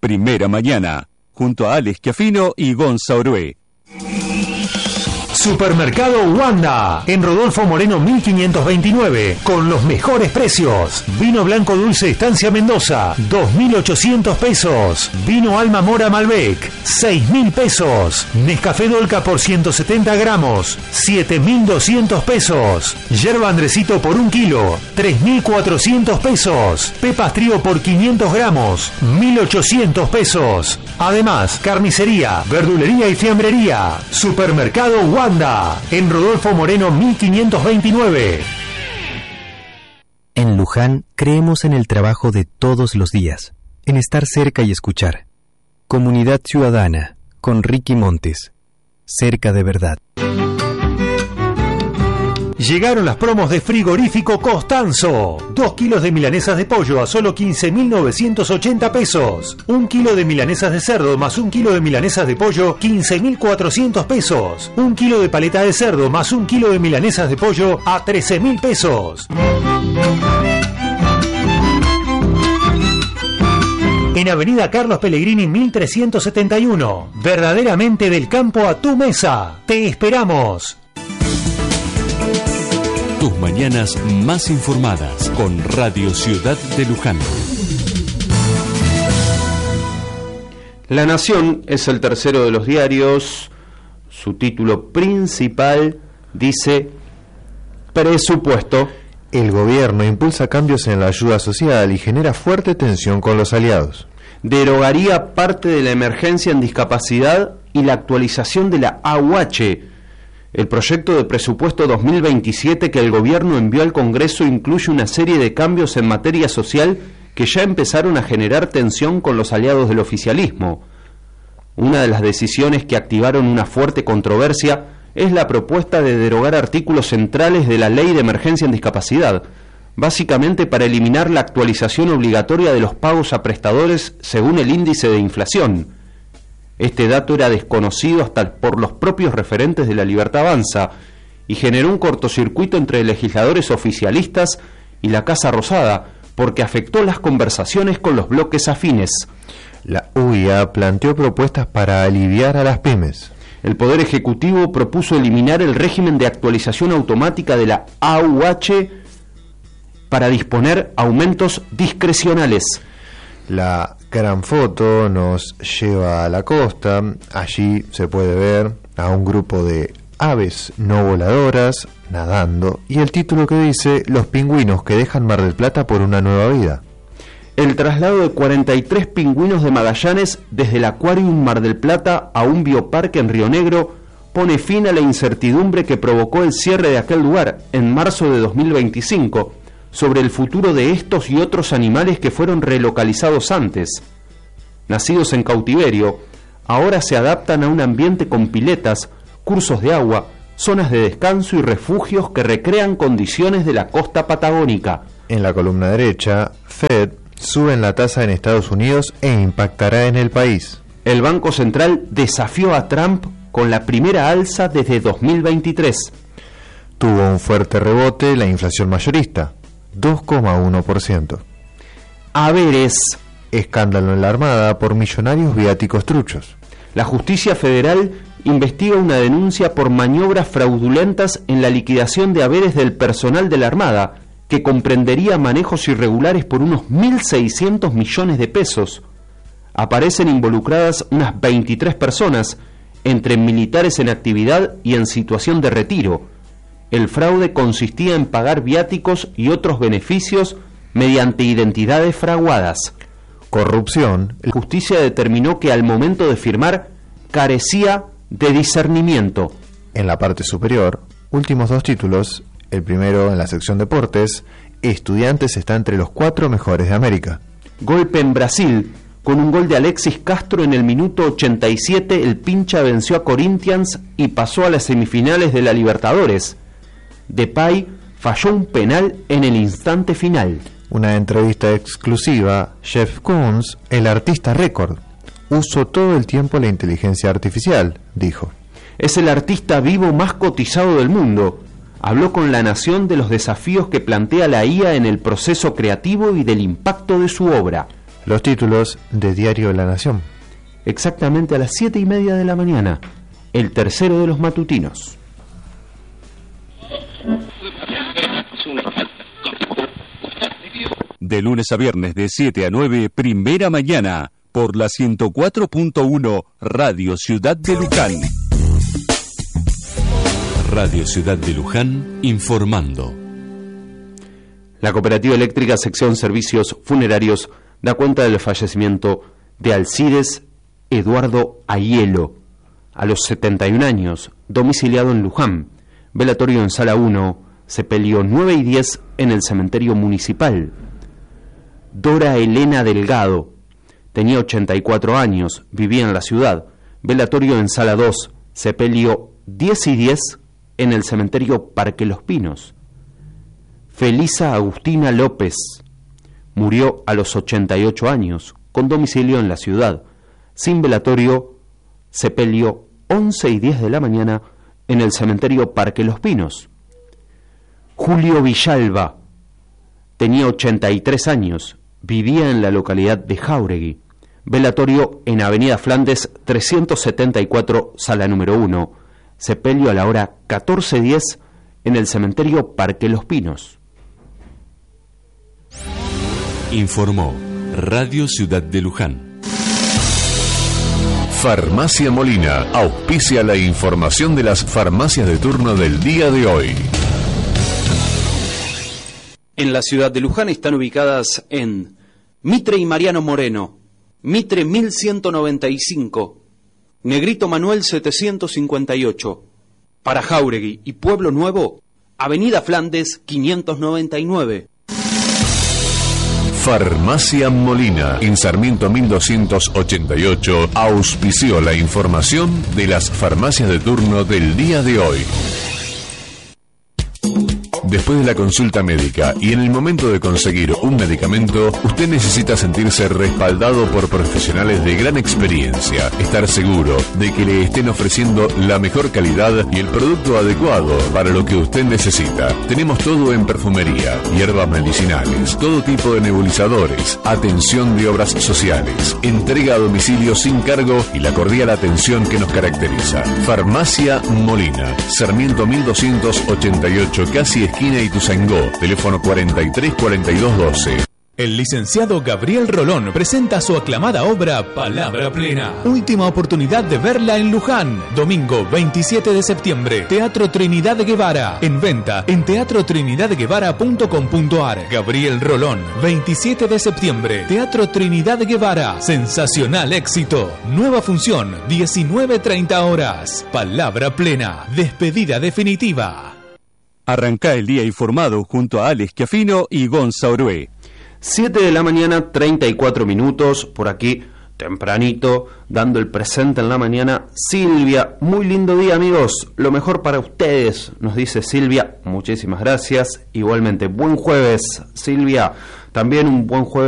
Primera Mañana, junto a Alex Schiaffino y Gonza Orué. Supermercado Wanda, en Rodolfo Moreno 1529, con los mejores precios. Vino blanco dulce Estancia Mendoza, 2.800 pesos. Vino Alma Mora Malbec, 6.000 pesos. Nescafé Dolca por 170 gramos, 7.200 pesos. Yerba Andresito por 1 kilo, 3.400 pesos. Pepas Trío por 500 gramos, 1.800 pesos. Además, carnicería, verdulería y fiambrería. Supermercado Wanda, en Rodolfo Moreno 1529. En Luján creemos en el trabajo de todos los días, en estar cerca y escuchar. Comunidad Ciudadana, con Ricky Montes. Cerca de verdad. Llegaron las promos de Frigorífico Costanzo. 2 kilos de milanesas de pollo a solo 15.980 pesos. 1 kilo de milanesas de cerdo más 1 kilo de milanesas de pollo, 15.400 pesos. 1 kilo de paleta de cerdo más 1 kilo de milanesas de pollo a 13.000 pesos. En Avenida Carlos Pellegrini 1371. Verdaderamente del campo a tu mesa. Te esperamos. Tus mañanas más informadas con Radio Ciudad de Luján. La Nación es el tercero de los diarios. Su título principal dice: Presupuesto. El gobierno impulsa cambios en la ayuda social y genera fuerte tensión con los aliados. Derogaría parte de la emergencia en discapacidad y la actualización de la AUH. El proyecto de presupuesto 2027 que el gobierno envió al Congreso incluye una serie de cambios en materia social que ya empezaron a generar tensión con los aliados del oficialismo. Una de las decisiones que activaron una fuerte controversia es la propuesta de derogar artículos centrales de la Ley de Emergencia en Discapacidad, básicamente para eliminar la actualización obligatoria de los pagos a prestadores según el índice de inflación. Este dato era desconocido hasta por los propios referentes de La Libertad Avanza y generó un cortocircuito entre legisladores oficialistas y la Casa Rosada, porque afectó las conversaciones con los bloques afines. La UIA planteó propuestas para aliviar a las pymes. El Poder Ejecutivo propuso eliminar el régimen de actualización automática de la AUH para disponer aumentos discrecionales. La gran foto nos lleva a la costa. Allí se puede ver a un grupo de aves no voladoras nadando y el título que dice: los pingüinos que dejan Mar del Plata por una nueva vida. El traslado de 43 pingüinos de Magallanes desde el Aquarium Mar del Plata a un bioparque en Río Negro pone fin a la incertidumbre que provocó el cierre de aquel lugar en marzo de 2025 sobre el futuro de estos y otros animales que fueron relocalizados antes. Nacidos en cautiverio, ahora se adaptan a un ambiente con piletas, cursos de agua, zonas de descanso y refugios que recrean condiciones de la costa patagónica. En la columna derecha, Fed sube la tasa en Estados Unidos e impactará en el país. El Banco Central desafió a Trump con la primera alza desde 2023. Tuvo un fuerte rebote la inflación mayorista, 2,1%. Haberes. Escándalo en la Armada por millonarios viáticos truchos. La Justicia Federal investiga una denuncia por maniobras fraudulentas en la liquidación de haberes del personal de la Armada, que comprendería manejos irregulares por unos 1.600 millones de pesos. Aparecen involucradas unas 23 personas, entre militares en actividad y en situación de retiro. El fraude consistía en pagar viáticos y otros beneficios mediante identidades fraguadas. Corrupción. La justicia determinó que al momento de firmar carecía de discernimiento. En la parte superior, últimos 2 títulos. El primero en la sección deportes: Estudiantes está entre los 4 mejores de América. Golpe en Brasil. Con un gol de Alexis Castro en el minuto 87, el Pincha venció a Corinthians y pasó a las semifinales de la Libertadores. Depay falló un penal en el instante final. Una entrevista exclusiva: Jeff Koons, el artista récord. Uso todo el tiempo la inteligencia artificial, dijo. Es el artista vivo más cotizado del mundo. Habló con La Nación de los desafíos que plantea la IA en el proceso creativo y del impacto de su obra. los títulos de Diario de la Nación. Exactamente a las 7:30 de la mañana, el tercero de los matutinos. De lunes a viernes de 7 a 9, primera mañana, por la 104.1 Radio Ciudad de Luján. Radio Ciudad de Luján, informando. La Cooperativa Eléctrica Sección Servicios Funerarios da cuenta del fallecimiento de Alcides Eduardo Aiello, a los 71 años, domiciliado en Luján. Velatorio en Sala 1, sepelio 9 y 10 en el cementerio municipal. Dora Elena Delgado, tenía 84 años, vivía en la ciudad. Velatorio en Sala 2, sepelio 10 y 10 en el cementerio Parque Los Pinos. Felisa Agustina López, murió a los 88 años, con domicilio en la ciudad. Sin velatorio, sepelio 11 y 10 de la mañana en el cementerio Parque Los Pinos. Julio Villalba, tenía 83 años, vivía en la localidad de Jáuregui. Velatorio en Avenida Flandes 374, sala número 1. Sepelio a la hora 14:10 en el cementerio Parque Los Pinos. Informó Radio Ciudad de Luján. Farmacia Molina auspicia la información de las farmacias de turno del día de hoy. En la ciudad de Luján están ubicadas en Mitre y Mariano Moreno, Mitre 1195, Negrito Manuel 758, para Jáuregui y Pueblo Nuevo, Avenida Flandes 599. Farmacia Molina, en Sarmiento 1288, auspició la información de las farmacias de turno del día de hoy. Después de la consulta médica y en el momento de conseguir un medicamento, usted necesita sentirse respaldado por profesionales de gran experiencia, estar seguro de que le estén ofreciendo la mejor calidad y el producto adecuado para lo que usted necesita. Tenemos todo en perfumería, hierbas medicinales, todo tipo de nebulizadores, atención de obras sociales, entrega a domicilio sin cargo y la cordial atención que nos caracteriza. Farmacia Molina, Sarmiento 1288, casi esquina Ituzaingó, teléfono 434212. El licenciado Gabriel Rolón presenta su aclamada obra Palabra Plena. Última oportunidad de verla en Luján. Domingo 27 de septiembre. Teatro Trinidad Guevara. En venta en teatrotrinidadguevara.com.ar. Gabriel Rolón, 27 de septiembre. Teatro Trinidad Guevara. Sensacional éxito. Nueva función, 19:30 horas. Palabra Plena. Despedida definitiva. Arrancá el día informado junto a Alex Chiafino y Gonza Orué. 7 de la mañana, 34 minutos, por aquí, tempranito, dando el presente en la mañana. Silvia, muy lindo día, amigos, lo mejor para ustedes, nos dice Silvia, muchísimas gracias. Igualmente, buen jueves, Silvia, también un buen jueves